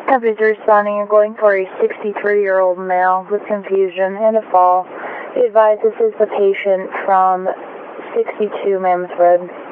Companies are responding. You're going for a 63-year-old male with confusion and a fall. Be advised this is the patient from 62 Mammoth Road.